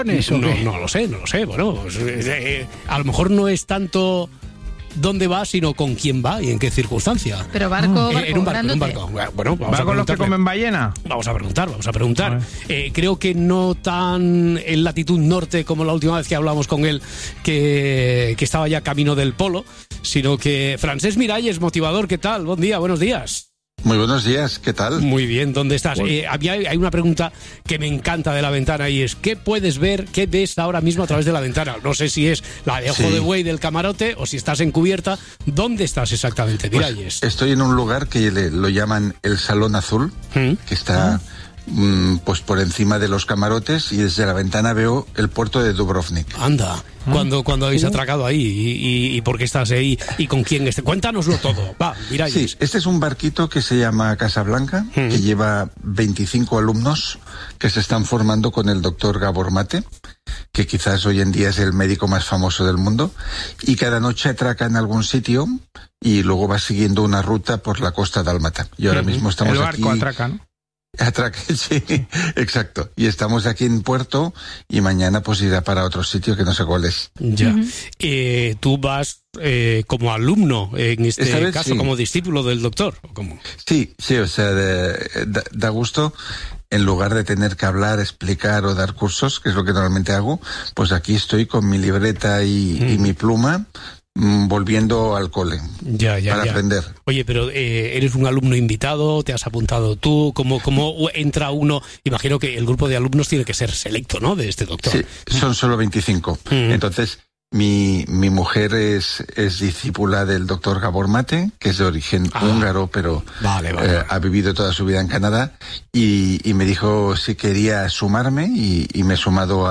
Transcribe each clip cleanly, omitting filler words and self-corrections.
No lo sé. Bueno, a lo mejor no es tanto dónde va, sino con quién va y en qué circunstancia. Pero barco, en un barco. Bueno, vamos ¿Va con los que comen ballena? Vamos a preguntar. Creo que no tan en latitud norte como la última vez que hablamos con él, que estaba ya camino del polo, sino que Francesc Miralles, motivador, ¿qué tal? Buen día, buenos días. Muy buenos días, ¿qué tal? Muy bien, ¿dónde estás? Bueno. Hay una pregunta que me encanta de la ventana y es ¿qué puedes ver, qué ves ahora mismo a través de la ventana? No sé si es la de ojo de buey del camarote o si estás en cubierta. ¿Dónde estás exactamente, Miralles? Pues estoy en un lugar que lo llaman el Salón Azul, que está pues por encima de los camarotes, y desde la ventana veo el puerto de Dubrovnik. Anda, ¿cuándo habéis atracado ahí? ¿Y por qué estás ahí? ¿Y con quién? Cuéntanoslo todo. Va, Miralles. Sí, este es un barquito que se llama Casablanca, que lleva 25 alumnos que se están formando con el doctor Gabor Mate, que quizás hoy en día es el médico más famoso del mundo, y cada noche atraca en algún sitio y luego va siguiendo una ruta por la costa dálmata. Y ahora mismo estamos aquí. El barco atraca, ¿no? Sí, exacto. Y estamos aquí en Puerto y mañana pues irá para otro sitio que no sé cuál es. Ya. Tú vas como alumno, en este caso, como discípulo del doctor, ¿o cómo? Sí, o sea, da gusto. En lugar de tener que hablar, explicar o dar cursos, que es lo que normalmente hago, pues aquí estoy con mi libreta y mi pluma, volviendo al cole para aprender. Oye, pero ¿eres un alumno invitado? ¿Te has apuntado tú? ¿Cómo entra uno? Imagino que el grupo de alumnos tiene que ser selecto, ¿no?, de este doctor. Sí, son solo 25. Entonces, mi mujer es discípula del doctor Gabor Mate, que es de origen húngaro, pero ha vivido toda su vida en Canadá, y me dijo si quería sumarme, y me he sumado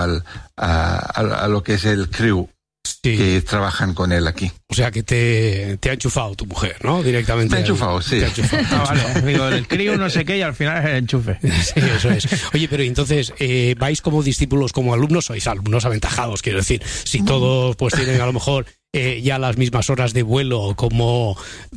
a lo que es el crew. Sí. Que trabajan con él aquí. O sea que te ha enchufado tu mujer, ¿no? Directamente. Me ha enchufado, sí. Vale, digo, el crío no sé qué y al final es el enchufe. Sí, eso es. Oye, pero entonces, ¿vais como discípulos, como alumnos? Sois alumnos aventajados, quiero decir. Si todos pues tienen a lo mejor ya las mismas horas de vuelo, como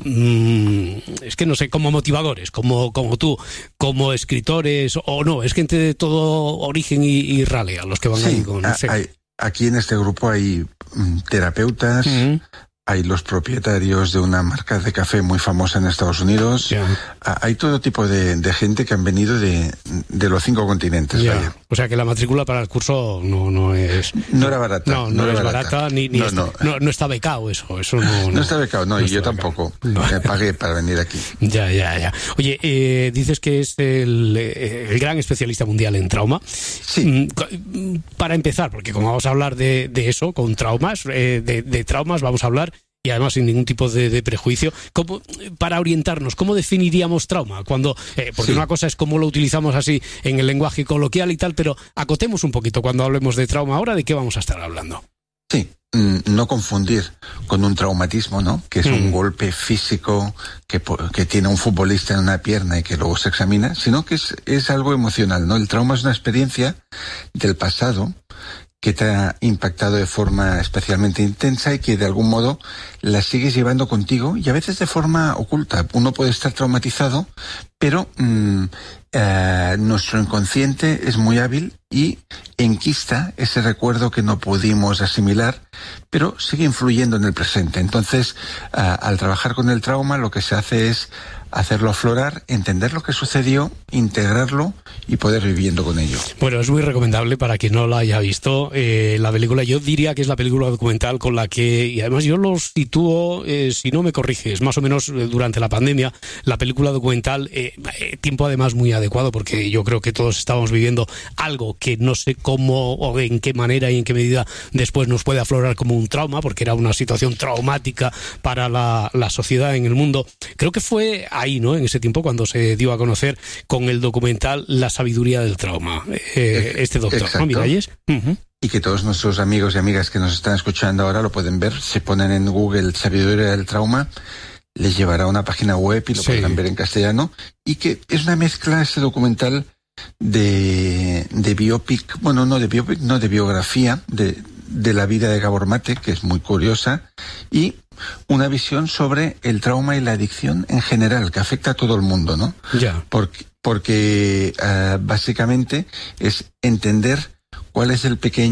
es que no sé, como motivadores, como tú, como escritores, o no, es gente de todo origen y ralea los que van ahí con... Aquí en este grupo hay terapeutas, hay los propietarios de una marca de café muy famosa en Estados Unidos, hay todo tipo de gente que han venido de los 5 continentes. Vaya. O sea que la matrícula para el curso no es... No era barata. No es barata, no está becado eso. No está becado, y yo tampoco. Me pagué para venir aquí. Ya. Oye, dices que es el gran especialista mundial en trauma. Sí. Para empezar, porque como vamos a hablar de eso, con traumas, de traumas vamos a hablar, y además sin ningún tipo de prejuicio, para orientarnos, ¿cómo definiríamos trauma? Porque una cosa es cómo lo utilizamos así en el lenguaje coloquial y tal, pero acotemos un poquito cuando hablemos de trauma. Ahora, ¿de qué vamos a estar hablando? Sí, no confundir con un traumatismo, ¿no? Que es un golpe físico que tiene un futbolista en una pierna y que luego se examina, sino que es algo emocional, ¿no? El trauma es una experiencia del pasado que te ha impactado de forma especialmente intensa y que de algún modo la sigues llevando contigo, y a veces de forma oculta. Uno puede estar traumatizado, pero nuestro inconsciente es muy hábil y enquista ese recuerdo que no pudimos asimilar, pero sigue influyendo en el presente. Entonces, al trabajar con el trauma, lo que se hace es hacerlo aflorar, entender lo que sucedió, integrarlo y poder ir viviendo con ello. Bueno, es muy recomendable para quien no la haya visto la película. Yo diría que es la película documental con la que, y además yo lo sitúo, si no me corriges, más o menos durante la pandemia, la película documental, tiempo además muy adecuado, porque yo creo que todos estábamos viviendo algo que no sé cómo o en qué manera y en qué medida después nos puede aflorar como un trauma, porque era una situación traumática para la sociedad en el mundo. Creo que fue ahí, ¿no?, en ese tiempo cuando se dio a conocer con el documental La sabiduría del trauma, este doctor, ¿no, Miralles? Y que todos nuestros amigos y amigas que nos están escuchando ahora lo pueden ver. Se ponen en Google Sabiduría del Trauma, les llevará a una página web y lo podrán ver en castellano, y que es una mezcla, este documental, de biopic, bueno, no de biopic, no de biografía de la vida de Gabor Mate, que es muy curiosa, y una visión sobre el trauma y la adicción en general, que afecta a todo el mundo, ¿no? Ya. Porque básicamente es entender cuál es el pequeño